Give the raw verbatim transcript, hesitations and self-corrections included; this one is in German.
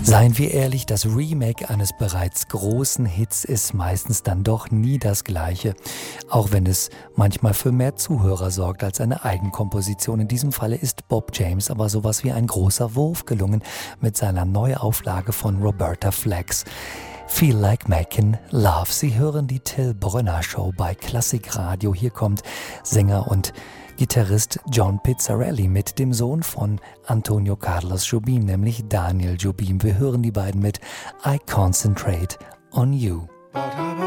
Seien wir ehrlich, das Remake eines bereits großen Hits ist meistens dann doch nie das Gleiche, auch wenn es manchmal für mehr Zuhörer sorgt als eine Eigenkomposition. In diesem Falle ist Bob James aber sowas wie ein großer Wurf gelungen mit seiner Neuauflage von Roberta Flack. Feel Like Making Love. Sie hören die Till Brönner Show bei Klassikradio. Hier kommt Sänger und Gitarrist John Pizzarelli mit dem Sohn von Antonio Carlos Jobim, nämlich Daniel Jobim. Wir hören die beiden mit I Concentrate on You. Ba-da-ba.